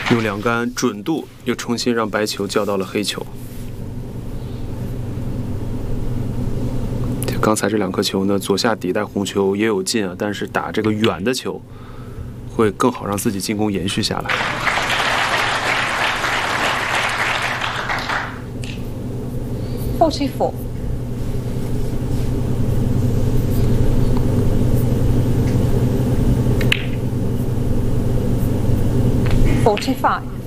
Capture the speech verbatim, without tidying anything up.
用两杆准度又重新让白球叫到了黑球。刚才这两颗球呢，左下底带红球也有进啊，但是打这个远的球会更好让自己进攻延续下来。 forty-four. Forty-five.